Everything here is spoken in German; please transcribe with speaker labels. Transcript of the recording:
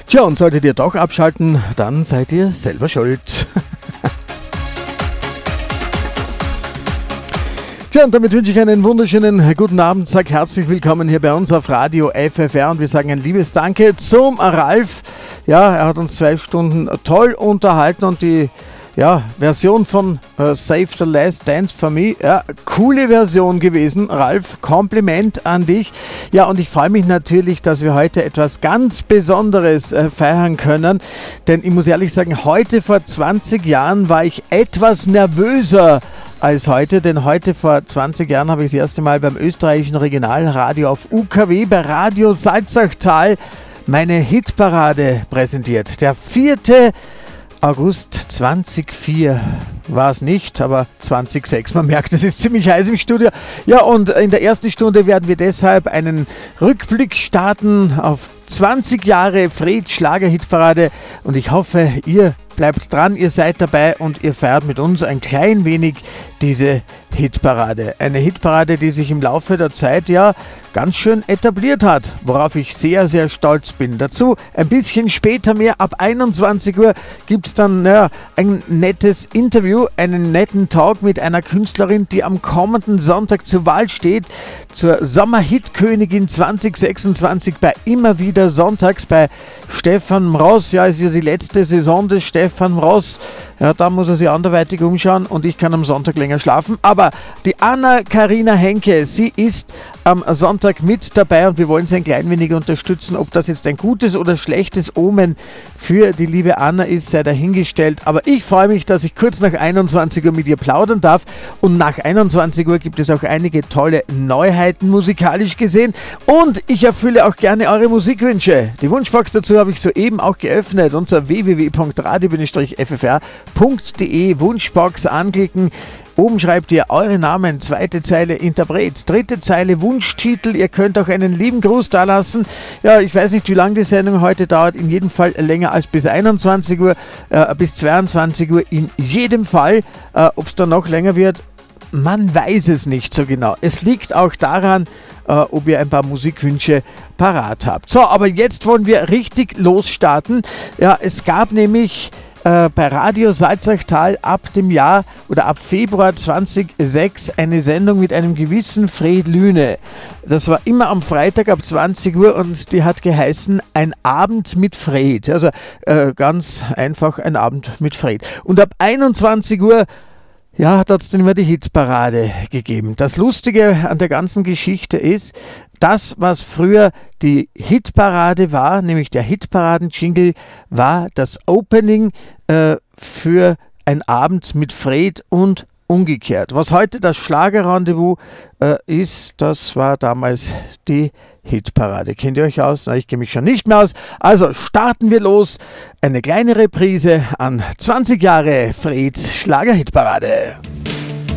Speaker 1: Tja, und solltet ihr doch abschalten, dann seid ihr selber schuld. Tja, und damit wünsche ich einen wunderschönen guten Abend, sage herzlich willkommen hier bei uns auf Radio FFR und wir sagen ein liebes Danke zum Ralf. Ja, er hat uns 2 Stunden toll unterhalten und die Version von Save the Last Dance for Me, coole Version gewesen. Ralf, Kompliment an dich. Ja, und ich freue mich natürlich, dass wir heute etwas ganz Besonderes feiern können, denn ich muss ehrlich sagen, heute vor 20 Jahren war ich etwas nervöser als heute, denn heute vor 20 Jahren habe ich das erste Mal beim österreichischen Regionalradio auf UKW bei Radio Salzachtal meine Hitparade präsentiert. Der 4. August 2004 war es nicht, aber 2006. Man merkt, es ist ziemlich heiß im Studio. Ja, und in der ersten Stunde werden wir deshalb einen Rückblick starten auf 20 Jahre Fred Schlager-Hitparade und ich hoffe, ihr bleibt dran, ihr seid dabei und ihr feiert mit uns ein klein wenig diese Hitparade. Eine Hitparade, die sich im Laufe der Zeit ja ganz schön etabliert hat, worauf ich sehr, sehr stolz bin. Dazu ein bisschen später mehr, ab 21 Uhr gibt es dann ein nettes Interview, einen netten Talk mit einer Künstlerin, die am kommenden Sonntag zur Wahl steht, zur Sommerhitkönigin 2026 bei Immer wieder Sonntags bei Stefan Mross. Ja, es ist ja die letzte Saison des Stefan Mross. Ja, da muss er sich anderweitig umschauen und ich kann am Sonntag länger schlafen. Aber die Anna-Karina Henke, sie ist am Sonntag mit dabei und wir wollen sie ein klein wenig unterstützen. Ob das jetzt ein gutes oder schlechtes Omen für die liebe Anna ist, sei dahingestellt. Aber ich freue mich, dass ich kurz nach 21 Uhr mit ihr plaudern darf. Und nach 21 Uhr gibt es auch einige tolle Neuheiten musikalisch gesehen. Und ich erfülle auch gerne eure Musikwünsche. Die Wunschbox dazu habe ich soeben auch geöffnet unter www.radio-ffr.de. Wunschbox anklicken. Oben schreibt ihr eure Namen, 2. Zeile Interpret, 3. Zeile Wunschtitel. Ihr könnt auch einen lieben Gruß dalassen. Ja, ich weiß nicht, wie lange die Sendung heute dauert. In jedem Fall länger als bis 21 Uhr, bis 22 Uhr. In jedem Fall, ob es dann noch länger wird, man weiß es nicht so genau. Es liegt auch daran, ob ihr ein paar Musikwünsche parat habt. So, aber jetzt wollen wir richtig losstarten. Ja, es gab nämlich bei Radio Salzachtal ab dem Jahr oder ab Februar 2006 eine Sendung mit einem gewissen Fred Lüne. Das war immer am Freitag ab 20 Uhr und die hat geheißen Ein Abend mit Fred. Also ganz einfach ein Abend mit Fred. Und ab 21 Uhr hat es dann immer die Hitparade gegeben. Das Lustige an der ganzen Geschichte ist, das, was früher die Hitparade war, nämlich der Hitparaden-Jingle, war das Opening für Ein Abend mit Fred und umgekehrt. Was heute das Schlagerrendezvous ist, das war damals die Hitparade. Kennt ihr euch aus? Na, ich kenne mich schon nicht mehr aus. Also starten wir los. Eine kleine Reprise an 20 Jahre Freds Schlager-Hitparade.